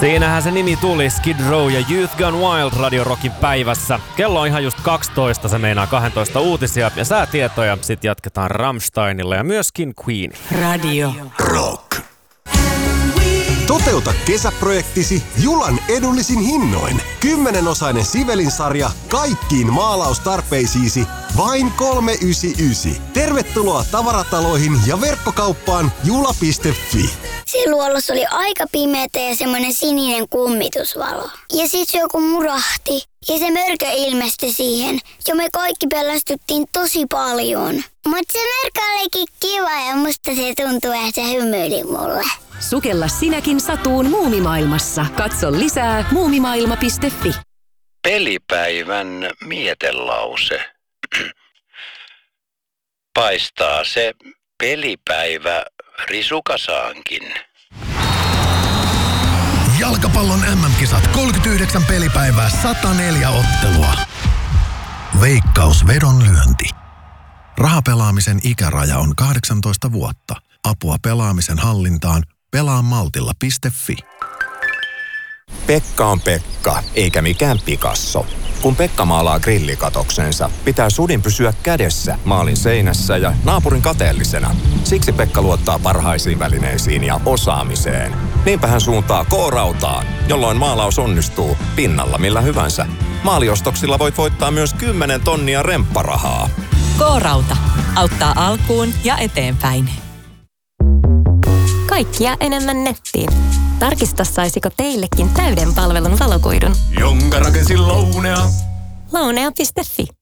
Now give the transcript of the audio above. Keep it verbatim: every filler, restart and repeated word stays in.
Siinähän se nimi tuli, Skid Row ja Youth Gone Wild Radio Rockin päivässä. Kello on ihan just kaksitoista, se meinaa kaksitoista uutisia ja säätietoja. Sitten jatketaan Rammsteinilla ja myöskin Queen. Radio Rock. Toteuta kesäprojektisi Julan edullisin hinnoin. Kymmenenosainen Sivelin-sarja kaikkiin maalaustarpeisiisi vain kolme yhdeksänkymmentäyhdeksän. Tervetuloa tavarataloihin ja verkkokauppaan jula piste fi. Se luolos oli aika pimeätä ja semmoinen sininen kummitusvalo. Ja sit se joku murahti ja se mörkö ilmestyi siihen. Ja me kaikki pelästyttiin tosi paljon. Mutta se mörkö olikin kiva ja musta se tuntui, että se hymyili mulle. Sukella sinäkin satuun muumimaailmassa. Katso lisää muumimaailma piste fi. Pelipäivän mietelause. Paistaa se pelipäivä risukasaankin. Jalkapallon äm äm-kisat kolmekymmentäyhdeksän pelipäivää, sata neljä ottelua. Veikkaus vedonlyönti. Rahapelaamisen ikäraja on kahdeksantoista vuotta. Apua pelaamisen hallintaan pelaa maltilla piste fi. Pekka on Pekka, eikä mikään Picasso. Kun Pekka maalaa grillikatoksensa, pitää sudin pysyä kädessä maalin seinässä ja naapurin kateellisena. Siksi Pekka luottaa parhaisiin välineisiin ja osaamiseen. Niinpä hän suuntaa K-rautaan, jolloin maalaus onnistuu pinnalla millä hyvänsä. Maaliostoksilla voit voittaa myös kymmenen tonnia rempparahaa. K-rauta auttaa alkuun ja eteenpäin. Kaikkia enemmän nettiin. Tarkista, saisiko teillekin täyden palvelun valokuidun. Jonka rakensin Lounea. Lounea piste fi.